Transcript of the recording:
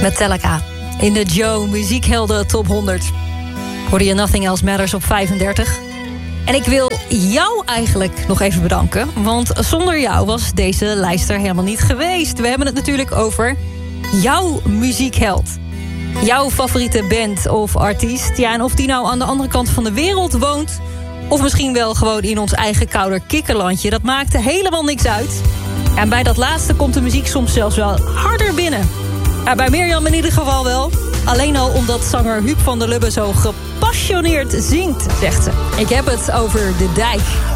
Metallica in de Joe Muziekhelden Top 100. Hoorde je Nothing Else Matters op 35. En ik wil jou eigenlijk nog even bedanken. Want zonder jou was deze lijst er helemaal niet geweest. We hebben het natuurlijk over jouw muziekheld. Jouw favoriete band of artiest. Ja, en of die nou aan de andere kant van de wereld woont, of misschien wel gewoon in ons eigen kouder kikkerlandje, dat maakte helemaal niks uit. En bij dat laatste komt de muziek soms zelfs wel harder binnen. Ja, bij Mirjam in ieder geval wel. Alleen al omdat zanger Huub van der Lubbe zo gepassioneerd zingt, zegt ze. Ik heb het over De Dijk.